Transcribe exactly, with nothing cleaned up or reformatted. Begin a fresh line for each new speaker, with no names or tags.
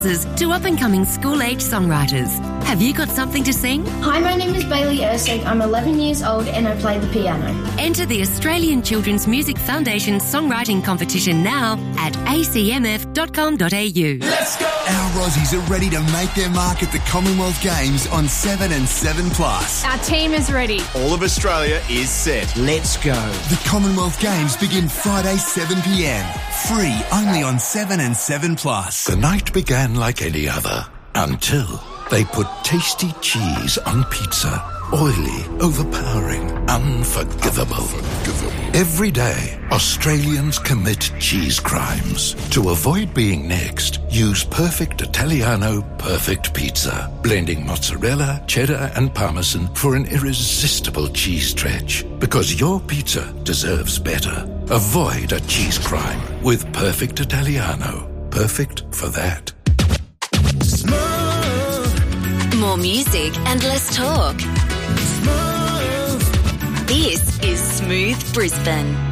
to up-and-coming school-age songwriters. Have you got something to sing?
Hi, my name is Bailey Ersig. I'm eleven years old and I play the piano.
Enter the Australian Children's Music Foundation songwriting competition now at a c m f dot com dot a u.
Let's go! Our Aussies are ready to make their mark at the Commonwealth Games on seven and seven plus.
Our team is ready.
All of Australia is set.
Let's go. The Commonwealth Games begin Friday seven p m. Free only on seven and seven plus.
The night began like any other until they put tasty cheese on pizza. Oily, overpowering, unforgivable. unforgivable. Every day, Australians commit cheese crimes. To avoid being next, use Perfect Italiano Perfect Pizza, blending mozzarella, cheddar and parmesan for an irresistible cheese stretch. Because your pizza deserves better. Avoid a cheese crime with Perfect Italiano. Perfect for that.
More music and less talk. This is Smooth Brisbane.